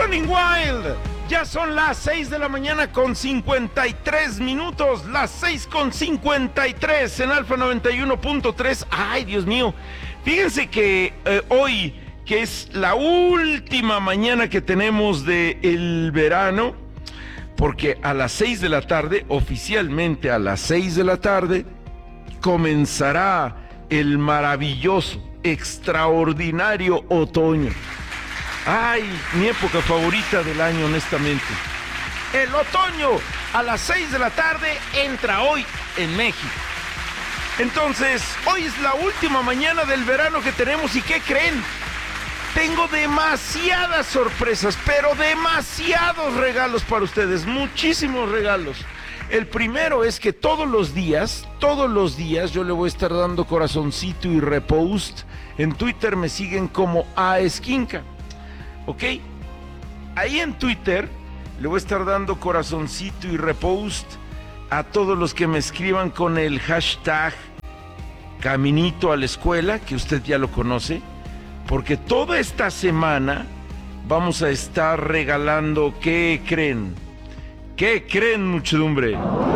Running Wild. Ya son las 6 de la mañana con 53 minutos. Las 6 con 53 en Alfa 91.3. Ay, Dios mío. Fíjense que hoy, que es la última mañana que tenemos del verano, porque a las 6 de la tarde, oficialmente a las 6 de la tarde, comenzará el maravilloso, extraordinario otoño. Ay, mi época favorita del año, honestamente. El otoño a las 6 de la tarde entra hoy en México. Entonces, hoy es la última mañana del verano que tenemos. ¿Y qué creen? Tengo demasiadas sorpresas, pero demasiados regalos para ustedes. Muchísimos regalos. El primero es que todos los días yo le voy a estar dando corazoncito y repost. En Twitter me siguen como aesquinca. ¿Ok? Ahí en Twitter le voy a estar dando corazoncito y repost a todos los que me escriban con el hashtag Caminito a la Escuela, que usted ya lo conoce, porque toda esta semana vamos a estar regalando, ¿qué creen? ¿Qué creen, muchedumbre?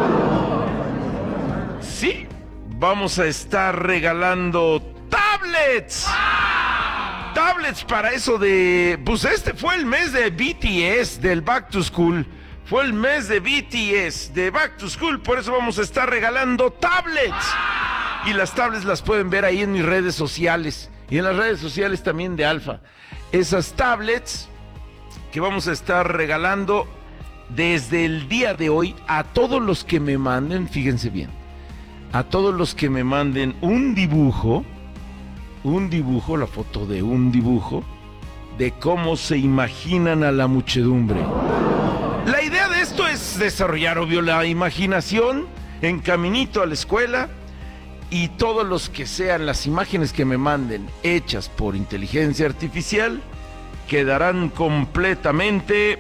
Sí, vamos a estar regalando tablets. Tablets para eso de... Pues este fue el mes de BTS, del Back to School. Fue el mes de BTS, de Back to School. Por eso vamos a estar regalando tablets. Y las tablets las pueden ver ahí en mis redes sociales. Y en las redes sociales también de Alfa. Esas tablets que vamos a estar regalando desde el día de hoy a todos los que me manden, fíjense bien, a todos los que me manden un dibujo, la foto de un dibujo, de cómo se imaginan a la muchedumbre. La idea de esto es desarrollar, obvio, la imaginación en Caminito a la Escuela, y todos los que sean las imágenes que me manden hechas por inteligencia artificial quedarán completamente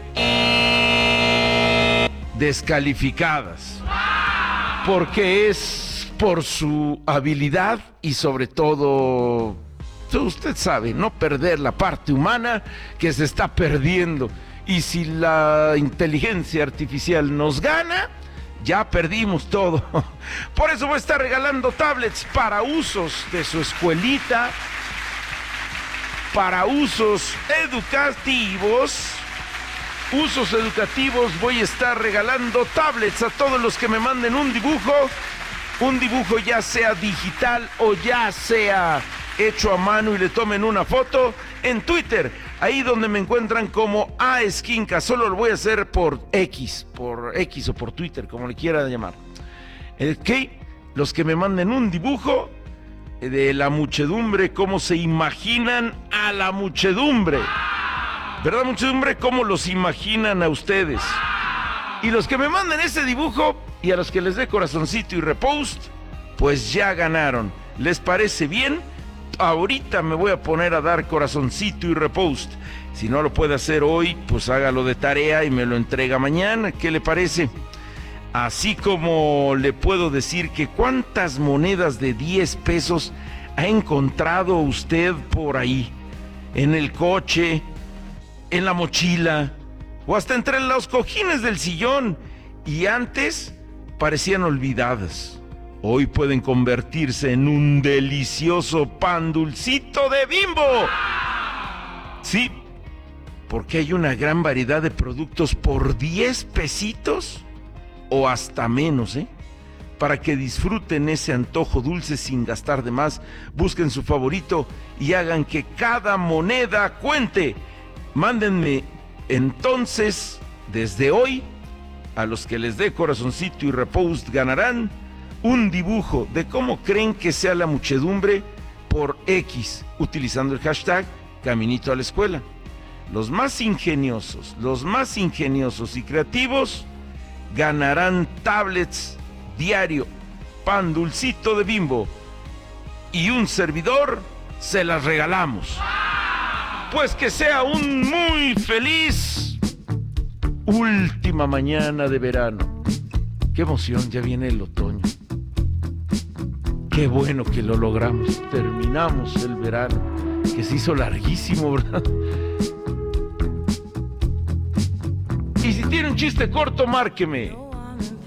descalificadas, porque es por su habilidad y sobre todo, usted sabe, no perder la parte humana que se está perdiendo. Y si la inteligencia artificial nos gana, ya perdimos todo. Por eso voy a estar regalando tablets para usos de su escuelita, para usos educativos. Voy a estar regalando tablets a todos los que me manden un dibujo ya sea digital o ya sea hecho a mano y le tomen una foto en Twitter, ahí donde me encuentran como aesquinca. Solo lo voy a hacer por X o por Twitter, como le quiera llamar. Los que me manden un dibujo de la muchedumbre, cómo se imaginan a la muchedumbre, ¿verdad, muchedumbre? ¿Cómo los imaginan a ustedes? Y los que me manden ese dibujo y a los que les dé corazoncito y repost, pues ya ganaron. ¿Les parece bien? Ahorita me voy a poner a dar corazoncito y repost. Si no lo puede hacer hoy, pues hágalo de tarea y me lo entrega mañana. ¿Qué le parece? Así como le puedo decir que cuántas monedas de 10 pesos ha encontrado usted por ahí, en el coche, en la mochila, o hasta entre los cojines del sillón, y antes parecían olvidadas. Hoy pueden convertirse en un delicioso pan dulcito de Bimbo. Sí, porque hay una gran variedad de productos por 10 pesitos o hasta menos, para que disfruten ese antojo dulce sin gastar de más. Busquen su favorito y hagan que cada moneda cuente. Mándenme entonces, desde hoy, a los que les dé corazoncito y repost ganarán un dibujo de cómo creen que sea la muchedumbre por X, utilizando el hashtag Caminito a la Escuela. Los más ingeniosos y creativos ganarán tablets diario, pan dulcito de Bimbo, y un servidor se las regalamos. Pues que sea un muy feliz última mañana de verano. Qué emoción, ya viene el otoño. Qué bueno que lo logramos. Terminamos el verano, que se hizo larguísimo, ¿verdad? Y si tiene un chiste corto, márqueme.